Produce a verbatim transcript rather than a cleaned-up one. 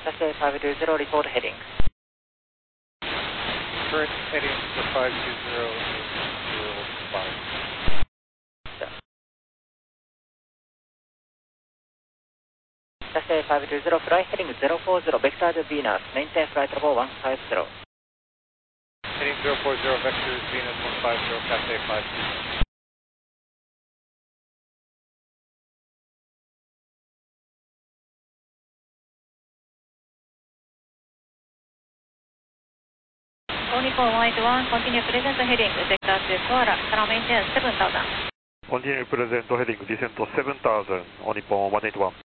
Cathay five two zero, report heading. Current heading for five two zero zero five. Cathay five two zero, fly heading zero four zero, vector to Venus, maintain flight level one five zero. Heading zero four zero, vector Venus one five zero, Cathay five two zero. All Nippon one eight one, continue present heading, vector to Koala, canal maintain seven thousand. Continue present heading, descent to seven thousand, All Nippon one eight one.